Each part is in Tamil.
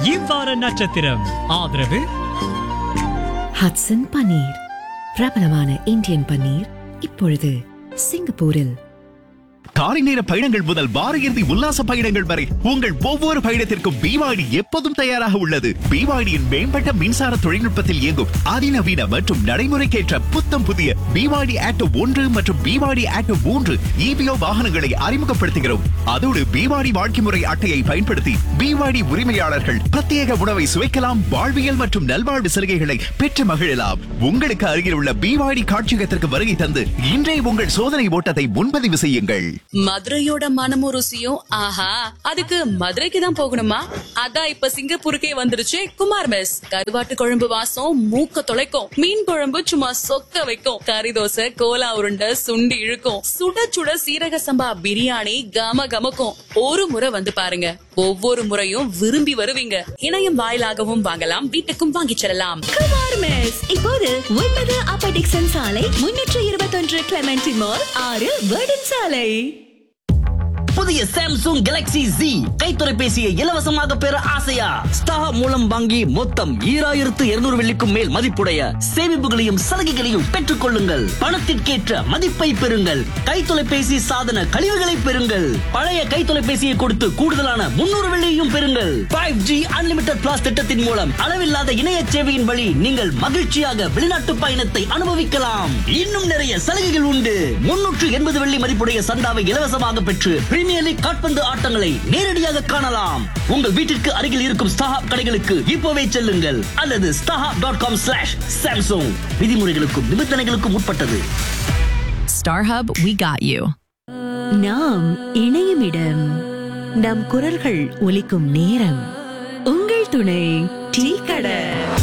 இவ்வார நட்சத்திரம் ஆதரவு ஹட்சன் பன்னீர், பிரபலமான இந்தியன் பன்னீர், இப்பொழுது சிங்கப்பூரில். காலை நேர பயணங்கள் முதல் வார இறுதி உல்லாச பயணங்கள் வரை உங்கள் ஒவ்வொரு பயணத்திற்கும் பிவாடி எப்போதும் தயாராக உள்ளது. பிவாடியின் மேம்பட்ட மின்சார தொழில்நுட்பத்தில் இயங்கும் அதிநவீன மற்றும் நடைமுறைக்கேற்ற புத்தம் புதிய பிவாடி ஆட்டோ 1 மற்றும் பிவாடி ஆட்டோ 3 EVO வாகனங்களை அறிமுகப்படுத்துகிறோம். அதோடு பிவாடி வாழ்க்கை முறை அட்டையை பயன்படுத்தி பிவாடி உரிமையாளர்கள் பிரத்யேக உணவை சுவைக்கலாம், வாழ்வியல் மற்றும் நல்வாழ்வு சலுகைகளை பெற்று மகிழலாம். உங்களுக்கு அருகில் உள்ள பிவாடி காட்சியகத்திற்கு வருகை தந்து இன்றே உங்கள் சோதனை ஓட்டத்தை முன்பதிவு செய்யுங்கள். மதுரையோட மனமும் ருசியும் ஆஹா, அதுக்கு மதுரைக்கு தான் போகணுமா? அதான் இப்ப சிங்கப்பூருக்கே வந்துருச்சு குமார் மெஸ். கருவாட்டு குழம்பு வாசம் மூக்க தொலைக்கும், மீன் குழம்பு சும்மா சொக்க வைக்கும், கறி தோசை, கோலா உருண்டை, சுண்டி இழுக்கும், சுட சுட சீரக சம்பா பிரியாணி கம கமக்கும். ஒரு முறை வந்து பாருங்க, ஒவ்வொரு முறையும் விரும்பி வருவீங்க. இணையம் வாயிலாகவும் வாங்கலாம், வீட்டுக்கும் வாங்கிச் செல்லலாம். குமார் மெஸ் இப்போது 9 அப்பர் டிக்சன் சாலை, 321 கிளெமென்டி மால், 6 வேர்டன் சாலை. புதிய சாம்சங் கேலக்ஸி Z கைத்தொலைபேசியை இலவசமாக பெற ஆசையா? ஸ்டார் மூலம் வாங்கி மொத்தம் 2200 வெள்ளிக்கும் மேல் மதிப்புடைய சேமிப்புகளையும் சலுகைகளையும் பெற்றுக் கொள்ளுங்கள். பணத்திற்கேற்ற மதிப்பை பெறுங்கள். கைத்தொலைபேசி சாதன கழிவுகளை பெறுங்கள். பழைய கைத்தொலைபேசியை கொடுத்து கூடுதலான 300 வெள்ளியையும் பெறுங்கள். 5G அன்லிமிட்டட் பிளாஸ் திட்டத்தின் மூலம் அளவில்லாத இணைய சேவையின் வழி நீங்கள் மகிழ்ச்சியாக வெளிநாட்டு பயணத்தை அனுபவிக்கலாம். இன்னும் நிறைய சலுகைகள் உண்டு. 380 வெள்ளி மதிப்புடைய சந்தாவை இலவசமாக பெற்று பிரீமியர் லீக் கால்பந்து ஆட்டங்களை நேரடியாக காணலாம். உங்கள் வீட்டிற்கு அருகில் இருக்கும் ஸ்டாஹாப் கடைகளுக்கு இப்போவே செல்லுங்கள் அல்லது starhub.com/samsung. விதிமுறைகளுக்கும் நிபந்தனைகளுக்கும் உட்பட்டது. StarHub, we got you. நாம் இணையும் இடம், நம் குரல்கள் ஒலிக்கும் நேரம், உங்கள் துணை டீ கடை.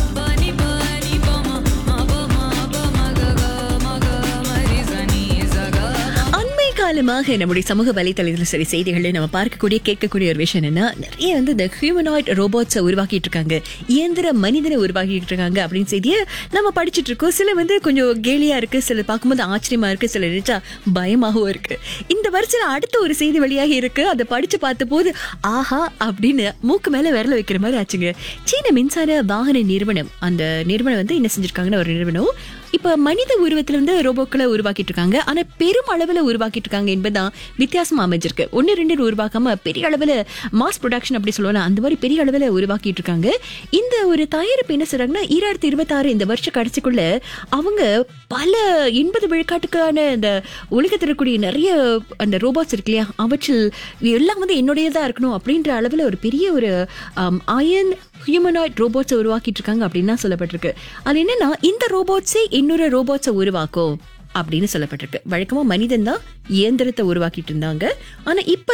காலமாக நம்முடைய சமூக வலைத்தளத்தில் சரி செய்திகளில் நம்ம பார்க்கக்கூடிய கேட்கக்கூடிய ஒரு விஷயம் என்னன்னா, நிறைய இந்த ஹியூமனாய்ட் ரோபோட்ஸை உருவாக்கிட்டு இருக்காங்க, இயந்திர மனிதனை உருவாக்கிட்டு இருக்காங்க அப்படின்னு செய்தியை நம்ம படிச்சுட்டு இருக்கோம். சில கொஞ்சம் கேலியா இருக்கு, சில பார்க்கும்போது ஆச்சரியமா இருக்கு, சில நினைச்சா பயமாகவும் இருக்கு. இந்த வருஷம் அடுத்த ஒரு செய்தி வழியாக இருக்கு, அதை படிச்சு பார்த்த போது ஆஹா அப்படின்னு மூக்கு மேல விரல வைக்கிற மாதிரி ஆச்சுங்க. சீன மின்சார வாகன நிறுவனம், அந்த நிறுவனம் என்ன செஞ்சிருக்காங்கன்னா, ஒரு நிறுவனம் இப்ப மனித உருவத்துல ரோபோக்களை உருவாக்கிட்டு இருக்காங்க. ஆனா பெரும் அளவுல உருவாக்கிட்டு இருக்காங்க என்பதுதான் வித்தியாசமா அமைஞ்சிருக்கு. 1-2 உருவாக்காம பெரிய அளவுல மாஸ் ப்ரொடக்ஷன் அப்படி சொல்லுவாங்க, அந்த மாதிரி பெரிய அளவுல உருவாக்கிட்டு இருக்காங்க. இந்த ஒரு தயாரிப்பு என்ன சொல்றாங்கன்னா, 2026 இந்த வருஷம் கடைசிக்குள்ள அவங்க பல 80 விழுக்காட்டுக்கான இந்த உலகத்திற்குரிய நிறைய அந்த ரோபோட்ஸ் இருக்கு இல்லையா, அவற்றில் எல்லாம் என்னுடையதா இருக்கணும் அப்படின்ற அளவுல ஒரு பெரிய ஒரு அயன் ஹியூமனாய்ட் ரோபோட்ஸை உருவாக்கிட்டு இருக்காங்க அப்படின்னு தான் சொல்லப்பட்டிருக்கு. அது என்னன்னா, இந்த ரோபோட்ஸே இன்னொரு ரோபோட்ஸை உருவாக்கும் அப்படின்னு சொல்லப்பட்டிருக்கு. வழக்கமா மனிதன் தான் இயந்திரத்தை உருவாக்கிட்டு இருந்தாங்க, ஆனா இப்ப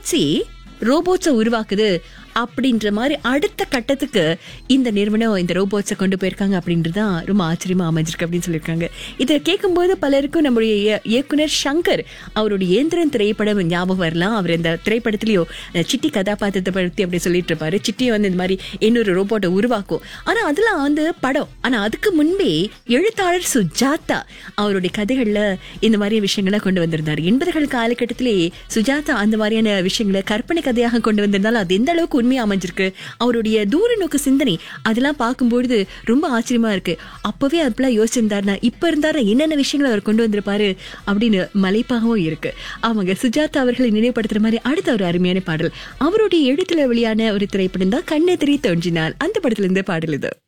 ரோபோட்ஸை உருவாக்குது அப்படின்ற மாதிரி அடுத்த கட்டத்துக்கு இந்த நிறுவனம் இந்த ரோபோட்ஸை கொண்டு போயிருக்காங்க அப்படின்றதுதான் ரொம்ப ஆச்சரியமா அமைஞ்சிருக்கு அப்படின்னு சொல்லியிருக்காங்க. இதை கேட்கும்போது பலருக்கும் நம்முடைய இயக்குனர் சங்கர் அவருடைய இயந்திரன் திரைப்படம் ஞாபகம் வரலாம். அவர் இந்த திரைப்படத்திலேயோ சிட்டி கதாபாத்திரத்தை படுத்தி அப்படி சொல்லிட்டு இருப்பாரு. சிட்டியை இந்த மாதிரி இன்னொரு ரோபோட்டை உருவாக்கும். ஆனா அதெல்லாம் படம். ஆனா அதுக்கு முன்பே எழுத்தாளர் சுஜாதா அவருடைய கதைகள்ல இந்த மாதிரி விஷயங்களை கொண்டு வந்திருந்தாரு. 80கள் காலகட்டத்திலேயே சுஜாதா அந்த மாதிரியான விஷயங்களை கற்பனை கதையாக கொண்டு வந்திருந்தாலும் அது எந்த அளவுக்கு உண்மையா அமைஞ்சிருக்கு, அவருடைய தூர நோக்கு சிந்தனை அதெல்லாம் பார்க்கும்பொழுது ரொம்ப ஆச்சரியமா இருக்கு. அப்பவே அப்பெல்லாம் யோசிச்சிருந்தாருன்னா இப்ப இருந்தாரு என்னென்ன விஷயங்களை அவர் கொண்டு வந்திருப்பாரு அப்படின்னு மலைப்பாகவும் இருக்கு. அவங்க சுஜாதா அவர்களை நினைவுபடுத்துற மாதிரி அடுத்த ஒரு அருமையான பாடல் அவருடைய எழுத்துல வெளியான ஒரு திரைப்படம் தான் கண்ணெதிரி தோன்றினால். அந்த படத்துல இருந்த பாடல் இது.